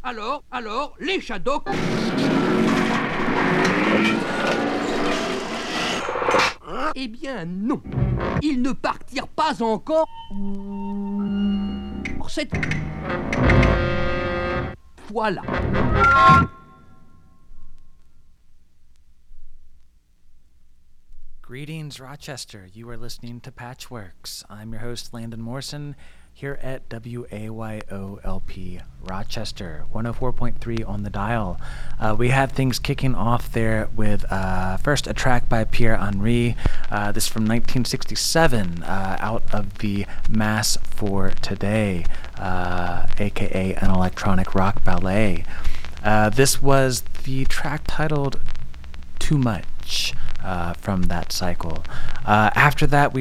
Alors, les Shadocks... Eh bien, non. Ils ne partirent pas encore... cette... fois-là. Greetings, Rochester. You are listening to Patchworks. I'm your host, Landon Morrison, here at WAYOLP Rochester, 104.3 on the dial. We have things kicking off there with first a track by Pierre Henry. This from 1967, out of the Mass for Today, aka an electronic rock ballet. This was the track titled Too Much. From that cycle. After that, we